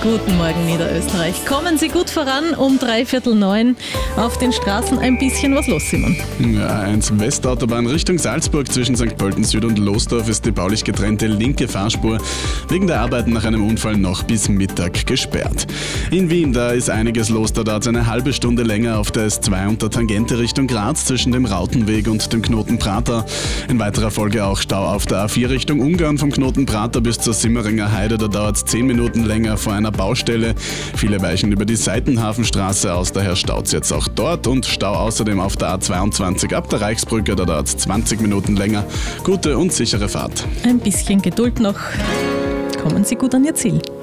Guten Morgen, Niederösterreich. Kommen Sie gut voran, um 8:45 auf den Straßen ein bisschen was los, Simon. Ja, A1 Westautobahn Richtung Salzburg zwischen St. Pölten Süd und Losdorf ist die baulich getrennte linke Fahrspur wegen der Arbeiten nach einem Unfall noch bis Mittag gesperrt. In Wien, da ist einiges los, da dauert es eine halbe Stunde länger auf der S2 und der Tangente Richtung Graz zwischen dem Rautenweg und dem Knoten Prater. In weiterer Folge auch Stau auf der A4 Richtung Ungarn vom Knoten Prater bis zur Simmeringer Heide, da dauert es 10 Minuten länger vor einer Baustelle. Viele weichen über die Seitenhafenstraße aus, daher staut es jetzt auch dort und Stau außerdem auf der A22 ab der Reichsbrücke, da dauert es 20 Minuten länger. Gute und sichere Fahrt. Ein bisschen Geduld noch. Kommen Sie gut an Ihr Ziel.